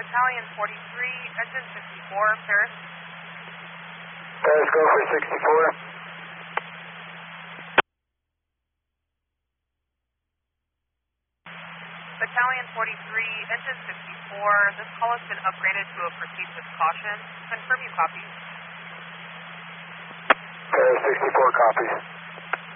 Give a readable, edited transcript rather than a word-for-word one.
Battalion 43, engine 54, Paris. Paris, go for 64. Battalion 43, engine 54, this call has been upgraded to a proceed with caution. Confirm you copy. Paris 64 copies.